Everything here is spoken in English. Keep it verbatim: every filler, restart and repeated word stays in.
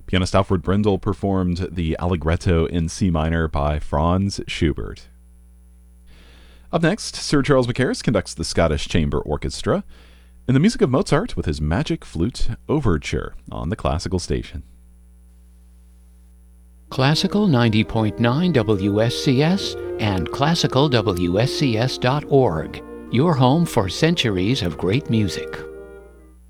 Pianist Alfred Brendel performed the Allegretto in C minor by Franz Schubert. Up next, Sir Charles Mackerras conducts the Scottish Chamber Orchestra in the music of Mozart with his Magic Flute Overture on the Classical Station. Classical ninety point nine W S C S and classical W S C S dot org, your home for centuries of great music.